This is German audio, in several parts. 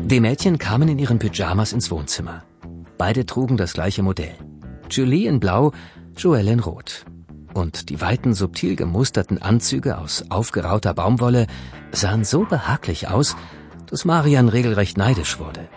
Die Mädchen kamen in ihren Pyjamas ins Wohnzimmer. Beide trugen das gleiche Modell. Julie in Blau, Joelle in Rot. Und die weiten, subtil gemusterten Anzüge aus aufgerauter Baumwolle sahen so behaglich aus, dass Marian regelrecht neidisch wurde.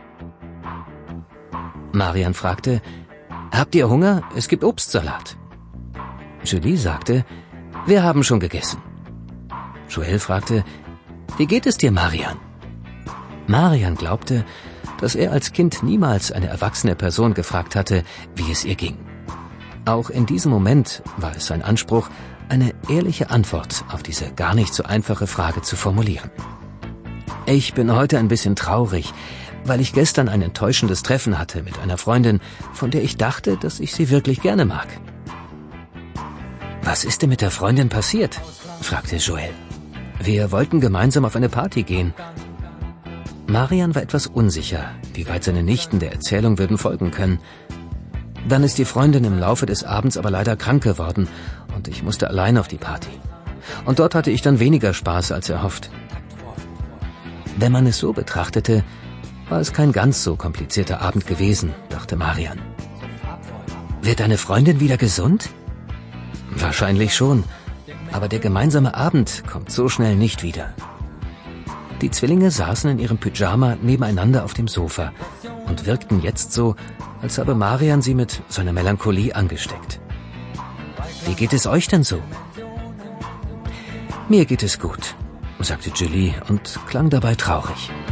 Marian fragte: »Habt ihr Hunger? Es gibt Obstsalat.« Julie sagte: »Wir haben schon gegessen.« Joelle fragte: »Wie geht es dir, Marian?« Marian glaubte, dass er als Kind niemals eine erwachsene Person gefragt hatte, wie es ihr ging. Auch in diesem Moment war es sein Anspruch, eine ehrliche Antwort auf diese gar nicht so einfache Frage zu formulieren. »Ich bin heute ein bisschen traurig, weil ich gestern ein enttäuschendes Treffen hatte mit einer Freundin, von der ich dachte, dass ich sie wirklich gerne mag.« »Was ist denn mit der Freundin passiert?« fragte Joelle. »Wir wollten gemeinsam auf eine Party gehen.« Marian war etwas unsicher, wie weit seine Nichten der Erzählung würden folgen können. Dann ist die Freundin im Laufe des Abends aber leider krank geworden und ich musste allein auf die Party. Und dort hatte ich dann weniger Spaß als erhofft. Wenn man es so betrachtete, war es kein ganz so komplizierter Abend gewesen, dachte Marian. Wird deine Freundin wieder gesund? Wahrscheinlich schon, aber der gemeinsame Abend kommt so schnell nicht wieder. Die Zwillinge saßen in ihrem Pyjama nebeneinander auf dem Sofa und wirkten jetzt so, als habe Marian sie mit seiner Melancholie angesteckt. »Wie geht es euch denn so?« »Mir geht es gut«, sagte Julie und klang dabei traurig.